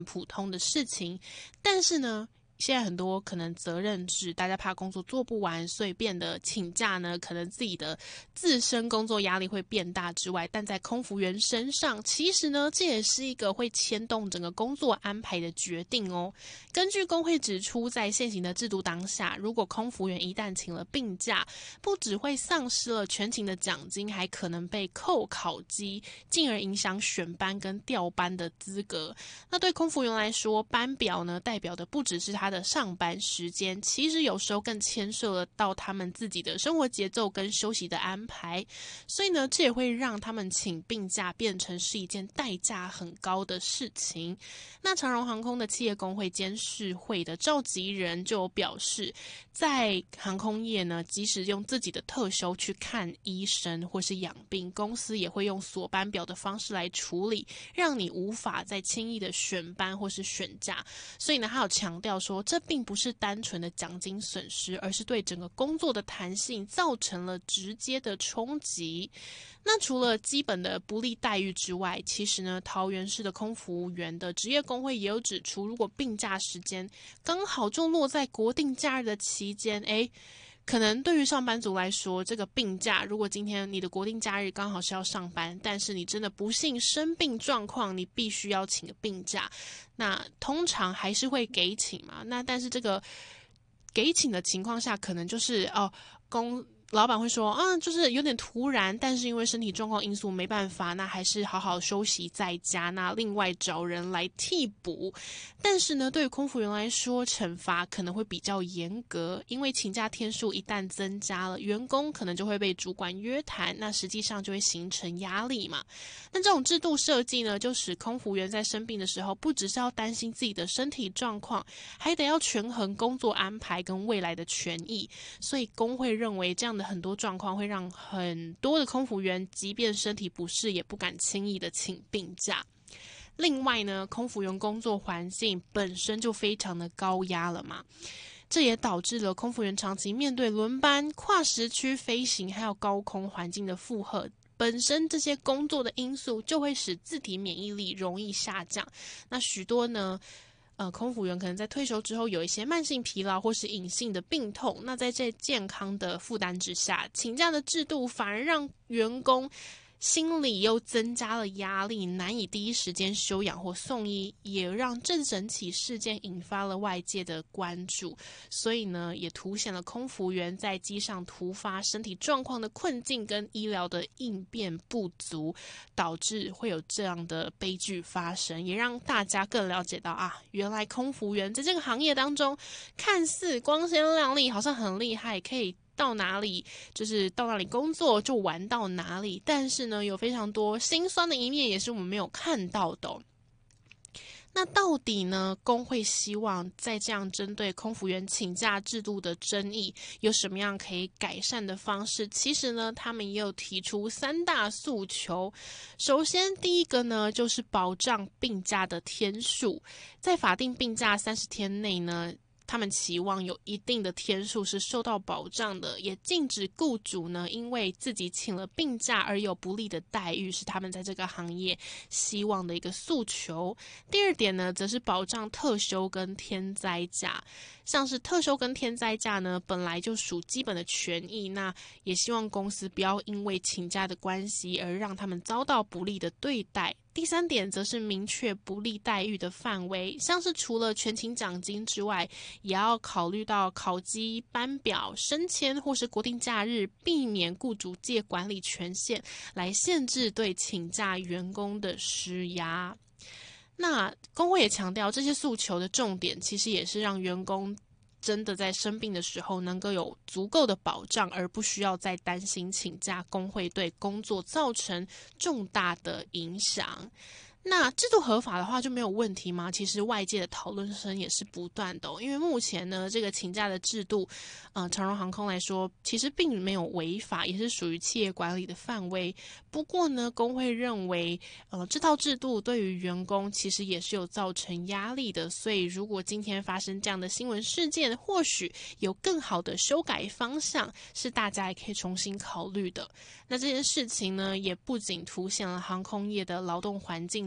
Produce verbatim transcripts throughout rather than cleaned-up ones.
普通的事情。但是呢，现在很多可能责任制，大家怕工作做不完，所以变得请假呢，可能自己的自身工作压力会变大之外，但在空服员身上，其实呢，这也是一个会牵动整个工作安排的决定哦。根据工会指出，在现行的制度当下，如果空服员一旦请了病假，不只会丧失了全勤的奖金，还可能被扣考绩，进而影响选班跟调班的资格。那对空服员来说，班表呢，代表的不只是他的上班时间，其实有时候更牵涉了到他们自己的生活节奏跟休息的安排，所以呢，这也会让他们请病假变成是一件代价很高的事情。那长荣航空的企业工会监事会的召集人就表示，在航空业呢，即使用自己的特休去看医生或是养病，公司也会用锁班表的方式来处理，让你无法再轻易的选班或是选假。所以呢，他有强调说，这并不是单纯的奖金损失，而是对整个工作的弹性造成了直接的冲击。那除了基本的不利待遇之外，其实呢，桃园市的空服员的职业工会也有指出，如果病假时间刚好就落在国定假日的期间，诶可能对于上班族来说，这个病假，如果今天你的国定假日刚好是要上班，但是你真的不幸生病状况，你必须要请个病假，那通常还是会给请嘛。那但是这个给请的情况下，可能就是哦，公老板会说啊，就是有点突然，但是因为身体状况因素没办法，那还是好好休息在家，那另外找人来替补。但是呢，对于空服员来说，惩罚可能会比较严格，因为请假天数一旦增加了，员工可能就会被主管约谈，那实际上就会形成压力嘛。那这种制度设计呢，就使空服员在生病的时候，不只是要担心自己的身体状况，还得要权衡工作安排跟未来的权益。所以工会认为这样的很多状况会让很多的空服员即便身体不适也不敢轻易的请病假。另外呢，空服员工作环境本身就非常的高压了嘛，这也导致了空服员长期面对轮班、跨时区飞行还有高空环境的负荷，本身这些工作的因素就会使自体免疫力容易下降。那许多呢呃，空服员可能在退休之后有一些慢性疲劳或是隐性的病痛，那在这健康的负担之下，请假的制度反而让员工心里又增加了压力，难以第一时间休养或送医，也让这整起事件引发了外界的关注。所以呢，也凸显了空服员在机上突发身体状况的困境跟医疗的应变不足，导致会有这样的悲剧发生，也让大家更了解到啊，原来空服员在这个行业当中看似光鲜亮丽，好像很厉害，可以到哪里就是到哪里工作就玩到哪里，但是呢，有非常多辛酸的一面也是我们没有看到的哦。那到底呢，工会希望在这样针对空服员请假制度的争议有什么样可以改善的方式？其实呢，他们也有提出三大诉求。首先，第一个呢，就是保障病假的天数，在法定病假三十天内呢，他们期望有一定的天数是受到保障的，也禁止雇主呢因为自己请了病假而有不利的待遇，是他们在这个行业希望的一个诉求。第二点呢，则是保障特休跟天灾假，像是特休跟天灾假呢，本来就属基本的权益，那也希望公司不要因为请假的关系而让他们遭到不利的对待。第三点则是明确不利待遇的范围，像是除了全勤奖金之外，也要考虑到考绩、班表、升迁或是国定假日，避免雇主借管理权限来限制对请假员工的施压。那工会也强调，这些诉求的重点其实也是让员工真的在生病的时候能够有足够的保障，而不需要再担心请假工会对工作造成重大的影响。那制度合法的话就没有问题吗？其实外界的讨论声也是不断的哦，因为目前呢，这个请假的制度，呃，长荣航空来说，其实并没有违法，也是属于企业管理的范围。不过呢，工会认为，呃，这套制度对于员工其实也是有造成压力的，所以如果今天发生这样的新闻事件，或许有更好的修改方向，是大家也可以重新考虑的。那这件事情呢，也不仅凸显了航空业的劳动环境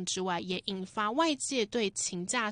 之外，也引发外界对请假